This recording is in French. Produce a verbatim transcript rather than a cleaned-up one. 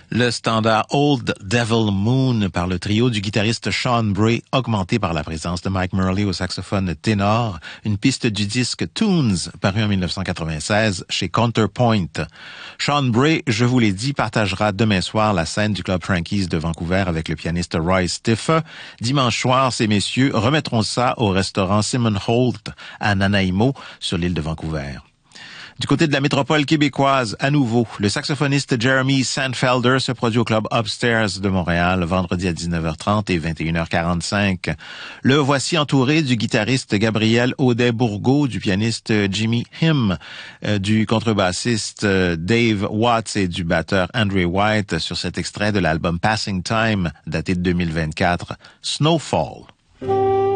Le standard Old Devil Moon par le trio du guitariste Sean Bray, augmenté par la présence de Mike Murley au saxophone ténor, une piste du disque Tunes, paru en dix-neuf cent quatre-vingt-seize chez Counterpoint. Sean Bray, je vous l'ai dit, partagera demain soir la scène du Club Frankie's de Vancouver avec le pianiste Roy Stiffer. Dimanche soir, ces messieurs remettront ça au restaurant Simon Holt à Nanaimo, sur l'île de Vancouver. Du côté de la métropole québécoise, à nouveau, le saxophoniste Jeremy Sandfelder se produit au club Upstairs de Montréal vendredi à dix-neuf heures trente et vingt et une heures quarante-cinq. Le voici entouré du guitariste Gabriel Audet-Bourgault, du pianiste Jimmy Him, euh, du contrebassiste euh, Dave Watts et du batteur Andre White sur cet extrait de l'album Passing Time, daté de deux mille vingt-quatre, Snowfall.